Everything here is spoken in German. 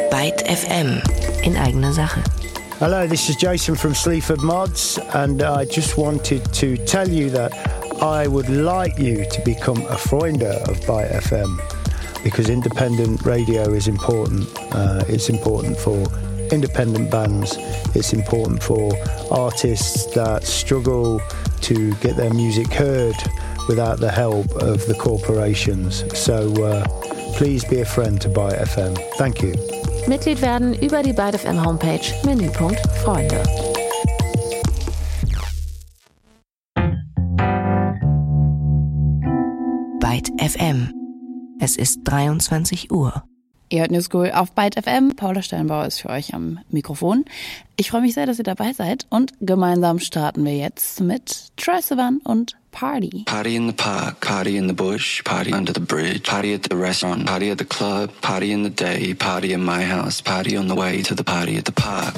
Byte FM in eigener Sache. Hello, this is Jason from Sleaford Mods, and I just wanted to tell you that I would like you to become a Freunde of Byte FM, because independent radio is important. It's important for independent bands. It's important for artists that struggle to get their music heard without the help of the corporations. So please be a friend to Byte FM. Thank you. Mitglied werden über die Byte FM Homepage, Menüpunkt Freunde. Byte FM. Es ist 23 Uhr. Ihr hört New School auf Byte FM. Paula Steinbauer ist für euch am Mikrofon. Ich freue mich sehr, dass ihr dabei seid und gemeinsam starten wir jetzt mit Troye Sivan und Party. Party in the park, party in the bush, party under the bridge, party at the restaurant, party at the club, party in the day, party in my house, party on the way to the party at the park.